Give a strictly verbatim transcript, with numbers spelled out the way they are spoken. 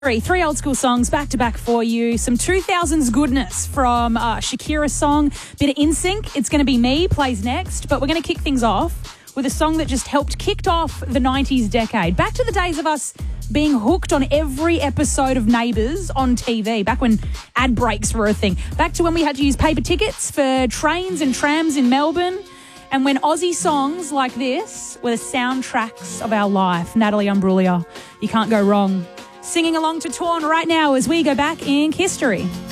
Three, three old school songs back to back for you. Some two thousands goodness from uh, Shakira's song, bit of N Sync. It's going to be Me plays next, but we're going to kick things off with a song that just helped kicked off the nineties decade. Back to the days of us being hooked on every episode of Neighbours on T V, back when ad breaks were a thing. Back to when we had to use paper tickets for trains and trams in Melbourne. And when Aussie songs like this were the soundtracks of our life. Natalie Imbruglia, you can't go wrong. Singing along to Torn right now as we go back in history.